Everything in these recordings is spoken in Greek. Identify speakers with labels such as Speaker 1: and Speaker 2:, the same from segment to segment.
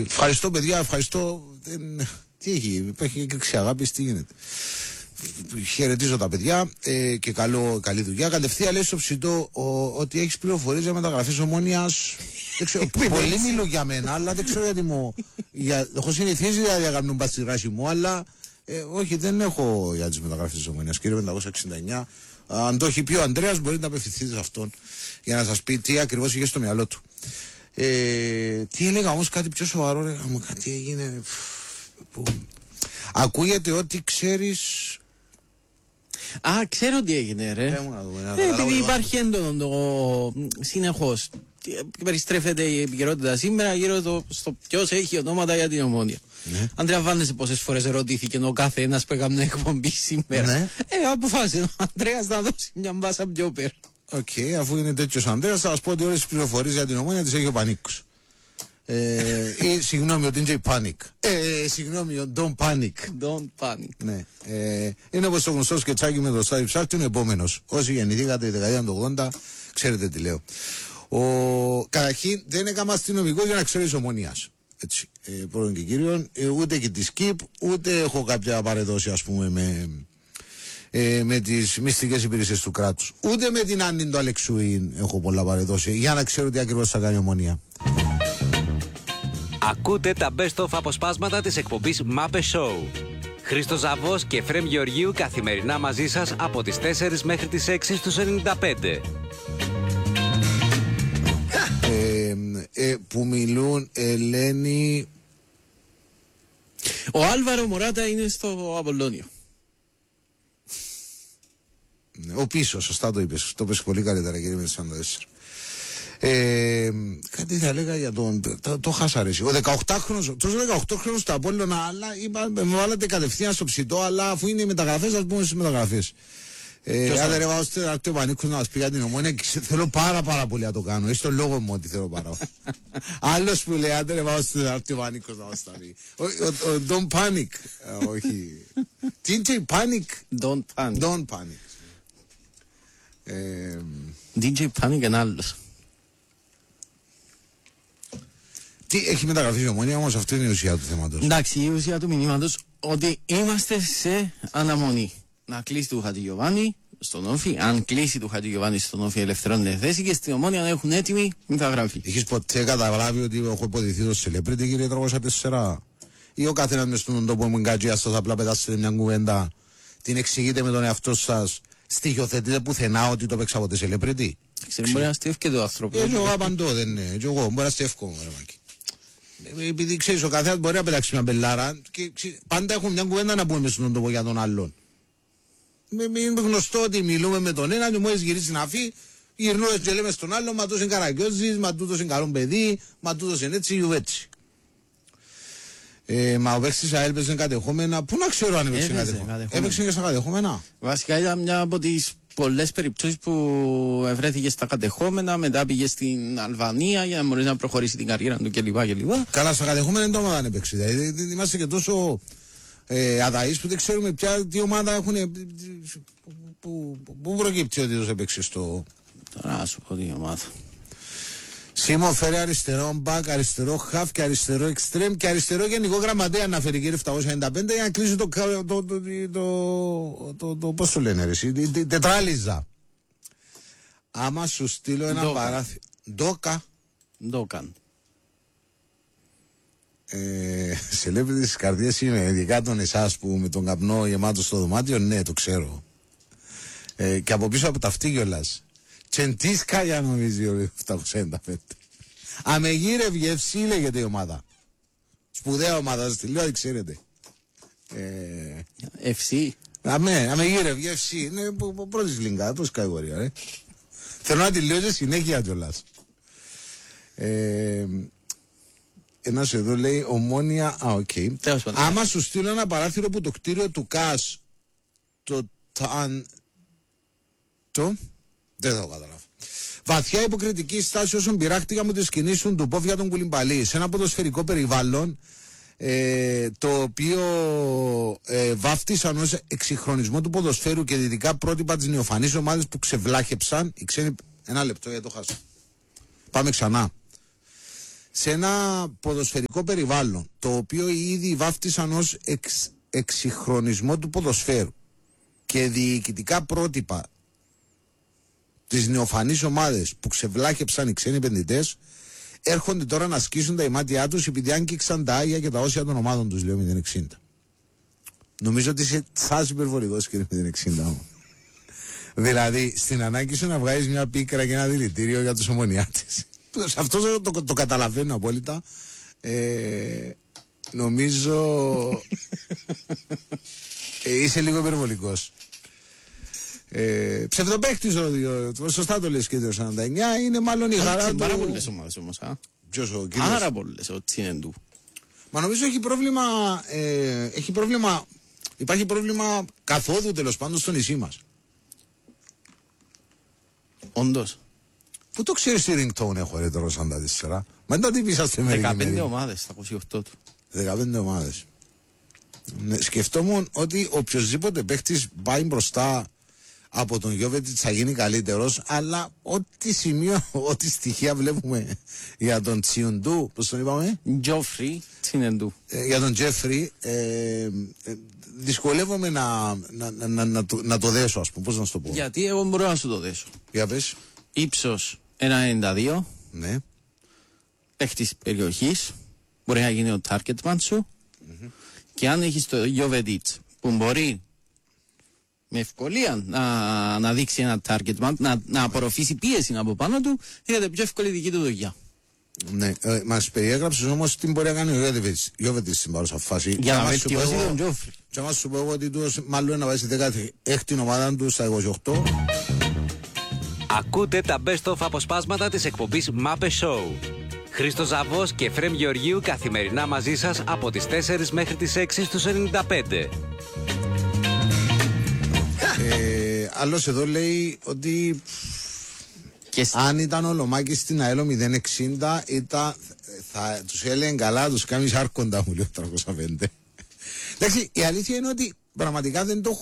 Speaker 1: Ευχαριστώ, παιδιά, ευχαριστώ. Τι έχει, έχει έκρηξη αγάπης, τι γίνεται. Χαιρετίζω τα παιδιά και καλή δουλειά. Κατευθείαν λέει στο ψητό ότι έχεις πληροφορίες για μεταγραφές Ομόνοιας. Πολλοί μιλούν για μένα, αλλά δεν ξέρω γιατί μου. Έχω συνηθίσει να κάνουν παστιράσι μου, αλλά όχι, δεν έχω για τις μεταγραφές της Ομόνοιας. Κύριε 569, αν το έχει πει ο Ανδρέας, μπορείτε να απευθυνθείτε σε αυτόν για να σας πει τι ακριβώς είχε στο μυαλό του. Τι έλεγα όμως, κάτι πιο σοβαρό, κάτι έγινε. Ακούγεται ότι ξέρεις.
Speaker 2: Ξέρω τι έγινε, ρε. Επειδή υπάρχει έντονο συνεχώς. Περιστρέφεται η επικαιρότητα σήμερα γύρω στο ποιος έχει ονόματα για την Ομόνια. Ναι. Αντιλαμβάνεσαι πόσες φορές ερωτήθηκε ο κάθε ένας που έκανε εκπομπή σήμερα. Ναι. Αποφάσισε ο Ανδρέας να δώσει μια μπάσα πιο πέρα.
Speaker 1: Οκ, αφού είναι τέτοιος ο Ανδρέας, θα σας πω ότι όλες τις πληροφορίες για την Ομόνια τις έχει ο Πανίκος. Ή συγγνώμη, ο DJ Panic. Συγγνώμη, ο Don't Panic.
Speaker 2: Don't Panic.
Speaker 1: Ναι. Είναι όπως το γνωστό σκετσάκι με το Στάδι Ψάχτη, είναι επόμενος. Όσοι γεννηθήκατε τη δεκαετία του 80, ξέρετε τι λέω. Καταρχήν δεν έκανα αστυνομικό για να ξέρεις Ομονίας. Έτσι. Πρώτον και κύριον, ούτε και τη ΣΚΙΠ, ούτε έχω κάποια παρεδόση, ας πούμε, με τις μυστικές υπηρεσίες του κράτους. Ούτε με την Άννη του Αλεξουίν έχω πολλά παρεδόση για να ξέρω τι ακριβώς θα κάνει η Ομονία.
Speaker 3: Ακούτε τα best of αποσπάσματα της εκπομπής Μάπε Show. Χρήστος Ζαβός και Φρέμ Γεωργίου καθημερινά μαζί σας από τις 4 μέχρι τις 6 στους 95.
Speaker 1: Που μιλούν, Ελένη.
Speaker 2: Ο Άλβαρο Μωράτα είναι στο Απολλώνιο.
Speaker 1: Ο πίσω, σωστά το είπες. Το είπες πολύ καλύτερα, κύριε Μεσσάνδρες. Κάτι θα έλεγα για τον. Το χάσα ρε. Ο 18χρονος, τόσο 18χρονος στο Απόλλωνα, αλλά με βάλατε κατευθείαν στο ψητό, αλλά αφού είναι οι μεταγραφές, ας πούμε στις μεταγραφές. Άντε ρε πάω στο Πανίκος να μας πει για την Ομόνια και θέλω πάρα πολύ να το κάνω. Έχει τον λόγο μου ότι θέλω πάρα. Άλλος που λέει άντε ρε πάω στο Πανίκος να μας τα πει. Ο Don't Panic. Όχι. DJ Panic.
Speaker 2: Don't Panic.
Speaker 1: Don't Panic.
Speaker 2: DJ Panic είναι άλλος.
Speaker 1: Τι έχει μεταγραφεί η Ομόνια, όμως αυτή είναι η ουσία του θέματος.
Speaker 2: Εντάξει, η ουσία του μηνύματος ότι είμαστε σε αναμονή. Να κλείσει του Χατζηγιοβάνη στον Όφη. Αν κλείσει του Χατζηγιοβάνη στον Όφη, ελευθερώνεται θέση και στην Ομόνια να έχουν έτοιμη μεταγραφή.
Speaker 1: Έχεις ποτέ καταλάβει ότι έχω υποδηθεί το celebrity, κύριε 304? Ή ο καθένας μες στον τόπο μου εγκάτζια σας απλά πετάσετε μια κουβέντα, την εξηγείτε με τον εαυτό σας, στοιχειοθετείτε πουθενά ότι το παίξα από τη celebrity?
Speaker 2: Ξέρετε, μπορεί να στεύκεται ο άνθρωπος.
Speaker 1: Εγώ απαντώ, δεν είναι. Εγώ μπορεί να στεύκω. Επειδή ξέρεις, ο καθένας μπορεί να πετάξει μια μπελάρα και πάντα έχουν μια κουβέντα να πούμε στον τόπο για τον άλλον. Είναι γνωστό ότι μιλούμε με τον έναν και μόλις γυρίσει να φύγει, γυρνούμε και λέμε στον άλλο, μα τούτος είναι καραγκιόζης, μα τούτος είναι καλό παιδί, μα τούτος είναι έτσι ή έτσι. Μα ο παίκτης ΑΕΛ παίζει κατεχόμενα, πού να ξέρω αν έπαιξε κατεχόμενα. Έπαιξε και στα κατεχόμενα.
Speaker 2: Βασικά ήταν μια από τις πολλές περιπτώσεις που ευρέθηκε στα κατεχόμενα, μετά πήγε στην Αλβανία για να μπορέσει να προχωρήσει την καριέρα του κλπ.
Speaker 1: Καλά, στα κατεχόμενα δεν το ομάδα αν έπαιξε. Δηλαδή είμαστε και τόσο αδαείς που δεν ξέρουμε πια τι ομάδα έχουν. Πού προκύπτει ότι τους έπαιξε στο.
Speaker 2: Τώρα να σου πω τι ομάδα.
Speaker 1: Σίμω φέρει αριστερό μπακ, αριστερό χαφ και αριστερό εξτρέμ και αριστερό γενικό γραμματέα αναφέρει, κύριε 795, για να κλείσει το πώς το λένε ρε εσύ, την τετράλιζα. Άμα σου στείλω ένα παράθυρο.
Speaker 2: Ντόκαν.
Speaker 1: Σελεύει τις καρδιές είναι, ειδικά τον εσάς που με τον καπνό γεμάτο στο δωμάτιο, ναι το ξέρω. Και από πίσω από τα αυτή κιόλας. Τσεντίσκα για νομίζει ο 795. Αμεγύρευ Γευσή λέγεται η ομάδα. Σπουδαία ομάδα, σας τη λέω, δεν ξέρετε.
Speaker 2: FC.
Speaker 1: Αμεγύρευ Γευσή. Είναι πρώτης λίγκα, πρώτης κατηγορία, ρε. Θέλω να τη λέω σε συνέχεια κιόλας. Ένας εδώ λέει Ομόνια. Οκ. Άμα σου στείλω ένα παράθυρο που το κτίριο του ΚΑΣ δεν θα το καταλάβω. Βαθιά υποκριτική στάση όσων πειράχτηκαν με τις κινήσεις του Πόφ για τον Κουλιμπαλί σε ένα ποδοσφαιρικό περιβάλλον, το οποίο βάφτισαν ως εξυγχρονισμό του ποδοσφαίρου και δυτικά πρότυπα της νεοφανής ομάδας που ξεβλάχεψαν οι ξένοι. Ένα λεπτό, το χάσα. Πάμε ξανά. σε ένα ποδοσφαιρικό περιβάλλον, το οποίο ήδη βάφτισαν ως εξυγχρονισμό του ποδοσφαίρου και διοικητικά πρότυπα τις νεοφανείς ομάδες που ξεβλάχεψαν οι ξένοι επενδυτές, έρχονται τώρα να ασκήσουν τα ημάτια τους επειδή άγγιξαν τα άγια και τα όσια των ομάδων τους, λέω 060. Νομίζω ότι είσαι τσάς υπερβολικός, κύριε 060. Δηλαδή, στην ανάγκη σου να βγάζεις μια πίκρα και ένα δηλητήριο για τους ομονιάτες. Αυτό το καταλαβαίνω απόλυτα. Νομίζω είσαι λίγο υπερβολικός. Ψευδοπαίχτης, σωστά το λες, κύριε 49, είναι μάλλον η χαρά του.
Speaker 2: Πάρα πολλές ομάδες όμως.
Speaker 1: Ποιος ο κύριος?
Speaker 2: Πάρα πολλές, ο Τσίνεντου.
Speaker 1: Μα νομίζω έχει πρόβλημα, υπάρχει πρόβλημα καθόδου τέλος πάντων στο νησί μας.
Speaker 2: Όντως.
Speaker 1: Πού το ξέρεις τι ringtone έχω, ρε, το 44? Μα δεν τι είσαστε μερικοί.
Speaker 2: 15 ομάδες στα 28 του.
Speaker 1: 15 ομάδες. Ναι, σκεφτόμουν ότι οποιοσδήποτε παίχτης πάει μπροστά από τον Γιώβετιτς θα γίνει καλύτερος, αλλά ό,τι σημείο, ό,τι στοιχεία βλέπουμε για τον Τσιουντού, πώς τον είπαμε?
Speaker 2: Τζόφρι Τσινεντού.
Speaker 1: Για τον Τζέφρι, δυσκολεύομαι να το δέσω, ας πούμε, πώς να σου το πω.
Speaker 2: Γιατί εγώ μπορώ να σου το δέσω.
Speaker 1: Για πες.
Speaker 2: Ύψος 1,92.
Speaker 1: Ναι.
Speaker 2: Παίχτης περιοχής. Μπορεί να γίνει ο target man σου. Και αν έχεις το Γιώβετιτς που μπορεί με ευκολία να δείξει ένα target man, να απορροφήσει πίεση από πάνω του, έχετε πιο εύκολη δική του δουλειά.
Speaker 1: Ναι, μας περιέγραψες όμως τι μπορεί να κάνει ο Γιώβετιτς στην παρούσα φάση.
Speaker 2: Για να βελτιώσει τον Τζόφρι.
Speaker 1: Και άμα σου πω εγώ ότι του μάλλον να βάζει 16η ομάδα του στα 28.
Speaker 3: Ακούτε τα best of αποσπάσματα της εκπομπής Μάπε Show. Χρήστος Ζαβός και Εφραίμ Γεωργίου καθημερινά μαζί σας από τις 4 μέχρι τις 6 στους 95.
Speaker 1: Άλλος εδώ λέει ότι αν ήταν ο Λομάκης στην ΑΕΛΟ 060 θα τους έλεγε καλά, τους κάνεις άρχοντα, μου λέει 305. Εντάξει, η αλήθεια είναι ότι πραγματικά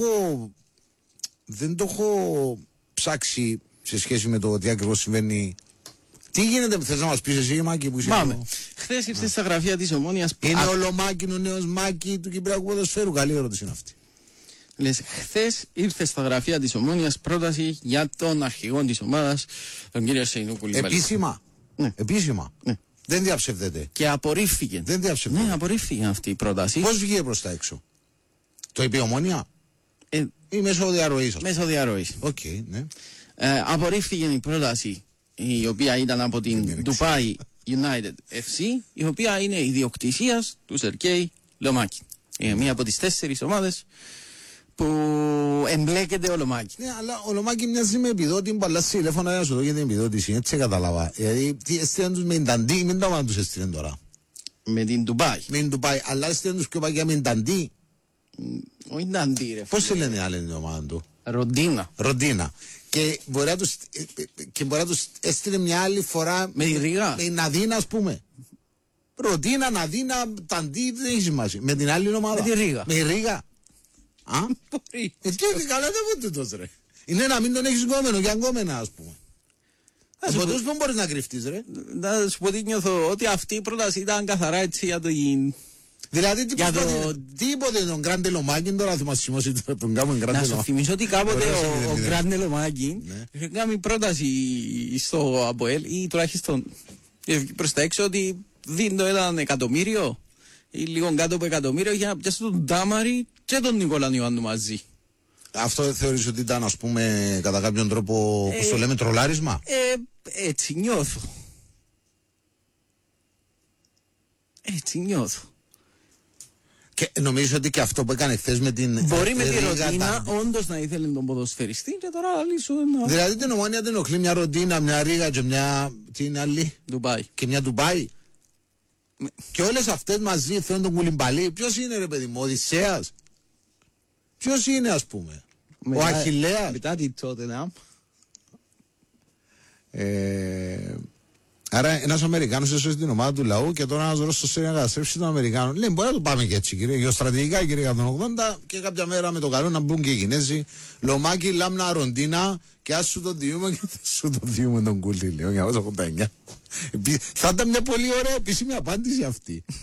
Speaker 1: δεν το έχω ψάξει σε σχέση με το τι ακριβώς συμβαίνει. Τι γίνεται, θες να μας πεις εσύ, Μάκη, που είσαι?
Speaker 2: Πάμε. Χθες ήρθε στα γραφεία της Ομόνοιας.
Speaker 1: Είναι ο Λομάκη, ο νέος Μάκη του Κυπριακού ποδοσφαίρου? Καλή ερώτηση είναι αυτή.
Speaker 2: Λες, χθες ήρθε στα γραφεία της Ομόνοιας πρόταση για τον αρχηγό της ομάδας, τον κύριο Σεϊνού Κουλιμπάλη.
Speaker 1: Επίσημα.
Speaker 2: Ναι.
Speaker 1: Επίσημα.
Speaker 2: Ναι.
Speaker 1: Δεν διαψευδέται.
Speaker 2: Και απορρίφθηκε.
Speaker 1: Δεν διαψευδέται.
Speaker 2: Ναι, απορρίφθηκε αυτή η πρόταση.
Speaker 1: Πώς βγήκε προς τα έξω? Το είπε η Ομόνια ή μέσω διαρροής?
Speaker 2: Μέσω διαρροής.
Speaker 1: Οκ, ναι.
Speaker 2: Απορρίφθηκε η πρόταση, η οποία ήταν από την Dubai United FC, η οποία είναι ιδιοκτησίας του Σερκέη Λομάκη. Είναι μία από τις 4 ομάδες που εμπλέκεται ο Λομάκη.
Speaker 1: Ναι, αλλά ο Λομάκη μοιάζει με επιδότη που αλλάζει τηλέφωνα για να σου δω για την επιδότηση. Έτσι κατάλαβα. Δηλαδή, τι έστειλαν τους με την Ταντή, μην τα πάνε τους έστειλαν τώρα.
Speaker 2: Με την Dubai.
Speaker 1: Με την Dubai, αλλά έστειλαν τους πιο παγιά με την Ταντή.
Speaker 2: Όχι Ταντή, ρε.
Speaker 1: Πώς σε λένε άλλοι την ομάδα του?
Speaker 2: Ροντίνα.
Speaker 1: Και μπορεί να τους έστειλε μια άλλη φορά
Speaker 2: με τη Ρήγα.
Speaker 1: Με την Αδίνα, ας πούμε. Ροντίνα, Ναδίνα, Ταντή, δεν έχει σημασία. Με την άλλη ομάδα.
Speaker 2: Με τη Ρήγα.
Speaker 1: Με τη Ρήγα. Α? Και καλά δεν буде τόσο, ρε. Είναι να μην τον έχεις γκόμενο για γκόμενα, ας πούμε. Από τους που μπορείς να κρυφτείς, ρε.
Speaker 2: Να σου πω ότι νιώθω ότι αυτή η πρόταση ήταν καθαρά έτσι για το...
Speaker 1: Δηλαδή τι είπε τον Γκράντε Λομάκη, τώρα θα μας σημώσει τον κάμουν Γκράντε Λομάκη.
Speaker 2: Να σου θυμίσω ότι κάποτε ο Γκράντε Λομάκη είχε κάνει πρόταση στο ΑΠΟΕΛ ή τουλάχιστον προς τα έξω ότι δίνει το 1 εκατομμύριο ή λίγο κάτω από εκατομμύριο για να πιάσει τον Τάμαρη και τον Νικόλα Ιωάννου μαζί.
Speaker 1: Αυτό θεωρείς ότι ήταν, ας πούμε, κατά κάποιον τρόπο, πώς το λέμε, τρολάρισμα?
Speaker 2: Έτσι νιώθω. Έτσι νιώθω.
Speaker 1: Και νομίζω ότι και αυτό που έκανε χθες με την...
Speaker 2: Μπορεί με τη Ροντίνα όντως να ήθελε τον ποδοσφαιριστή και τώρα λύσω ένα...
Speaker 1: Δηλαδή την Ομόνια την ενοχλεί μια Ροντίνα, μια Ρίγα και μια... Τι είναι άλλη?
Speaker 2: Ντουμπάι.
Speaker 1: Και μια Ντουμπάι. Και όλες αυτές μαζί θέλουν τον Κουλιμπαλί. Ποιος είναι, ρε παιδί μου, ο Οδυσσέας? Ποιος είναι, ας πούμε? Ο Αχιλλέας?
Speaker 2: Μετά την τότε, να...
Speaker 1: Άρα ένας Αμερικάνος έσωσε την ομάδα του λαού και τώρα ένας Ρώσος θέλει να καταστρέψει τον Αμερικάνο. Λέει, μπορεί να το πάμε και έτσι, κύριε. Γεωστρατηγικά, κύριε 180, και κάποια μέρα με το καλό να μπουν και οι Κινέζοι. Λομάκι, λάμνα, ροντίνα, και ας σου το διούμε και θα σου το διούμε τον κούλι, λέω, για 89. Θα ήταν μια πολύ ωραία επίσημη απάντηση αυτή.